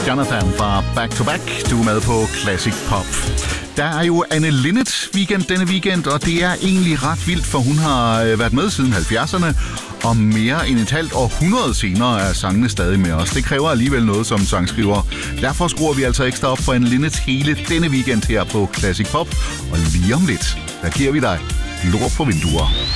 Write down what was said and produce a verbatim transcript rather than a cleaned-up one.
Jonathan fra Back to Back. Du er med på Classic Pop. Der er jo Anne Linnet weekend denne weekend, og det er egentlig ret vildt, for hun har været med siden halvfjerdserne, og mere end et halvt århundrede senere er sangene stadig med os. Det kræver alligevel noget som sangskriver. Derfor skruer vi altså ekstra op for Anne Linnet hele denne weekend her på Classic Pop. Og lige om lidt, der giver vi dig Lort på vinduer.